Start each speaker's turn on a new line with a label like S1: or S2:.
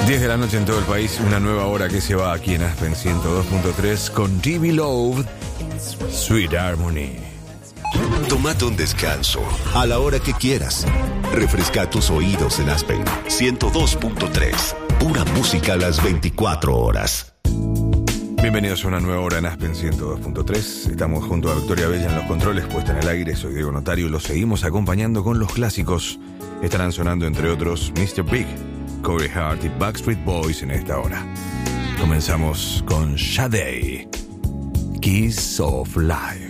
S1: 10 de la noche en todo el país, una nueva hora que se va aquí en Aspen 102.3 con D.B. Love, Sweet Harmony.
S2: Tómate un descanso a la hora que quieras. Refresca tus oídos en Aspen 102.3. Pura música a las 24 horas.
S1: Bienvenidos a una nueva hora en Aspen 102.3. Estamos junto a Victoria Bella en los controles, puesta en el aire. Soy Diego Notario y los seguimos acompañando con los clásicos. Estarán sonando, entre otros, Mr. Big, Corey Hart y Backstreet Boys en esta hora. Comenzamos con Sade, Kiss of Life.